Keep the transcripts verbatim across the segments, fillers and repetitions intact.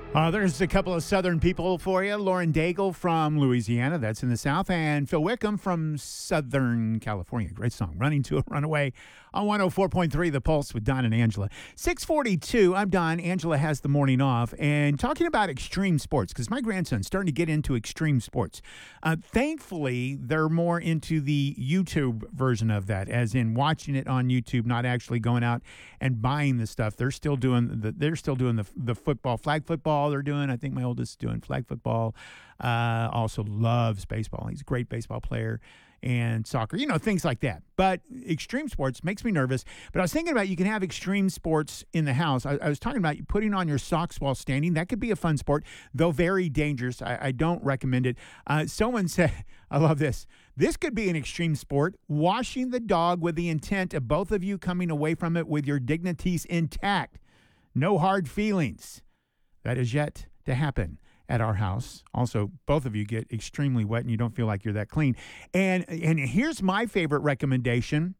Uh, there's a couple of Southern people for you. Lauren Daigle from Louisiana, that's in the South, and Phil Wickham from Southern California. Great song, Running to a Runaway on one oh four point three The Pulse with Don and Angela. six forty-two, I'm Don. Angela has the morning off. And talking about extreme sports, because my grandson's starting to get into extreme sports. Uh, thankfully, they're more into the YouTube version of that, as in watching it on YouTube, not actually going out and buying the stuff. They're still doing the, they're still doing the, the football, flag football. They're doing. I think my oldest is doing flag football. Uh, also loves baseball. He's a great baseball player, and soccer, you know, things like that. But extreme sports makes me nervous. But I was thinking about you can have extreme sports in the house. I, I was talking about you putting on your socks while standing. That could be a fun sport, though very dangerous. I, I don't recommend it. Uh, someone said, I love this. This could be an extreme sport, washing the dog with the intent of both of you coming away from it with your dignities intact. No hard feelings. That is yet to happen at our house. Also, both of you get extremely wet and you don't feel like you're that clean. And and here's my favorite recommendation.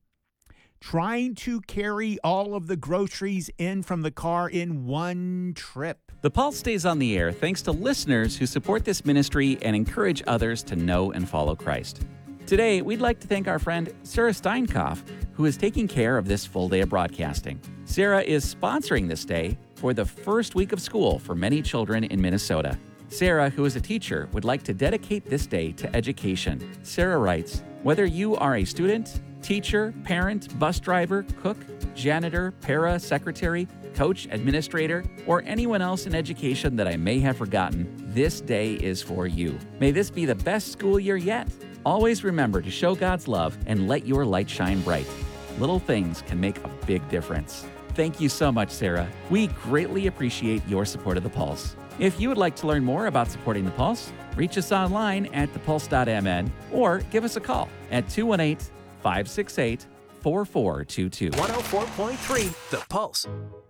Trying to carry all of the groceries in from the car in one trip. The Pulse stays on the air thanks to listeners who support this ministry and encourage others to know and follow Christ. Today, we'd like to thank our friend Sarah Steinkopf, who is taking care of this full day of broadcasting. Sarah is sponsoring this day for the first week of school for many children in Minnesota. Sarah, who is a teacher, would like to dedicate this day to education. Sarah writes, whether you are a student, teacher, parent, bus driver, cook, janitor, para, secretary, coach, administrator, or anyone else in education that I may have forgotten, this day is for you. May this be the best school year yet. Always remember to show God's love and let your light shine bright. Little things can make a big difference. Thank you so much, Sarah. We greatly appreciate your support of The Pulse. If you would like to learn more about supporting The Pulse, reach us online at the pulse dot m n or give us a call at two one eight, five six eight, four four two two. one oh four point three The Pulse.